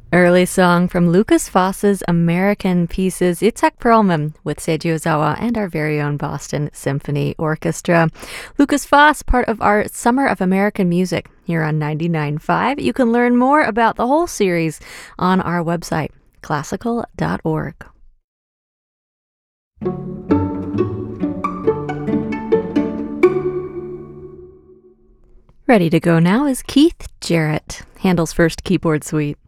Early song from Lucas Foss's American Pieces, Itzhak Perlman with Seiji Ozawa and our very own Boston Symphony Orchestra. Lucas Foss, part of our Summer of American Music here on 99.5. You can learn more about the whole series on our website, classical.org. Ready to go now is Keith Jarrett, Handel's first keyboard suite.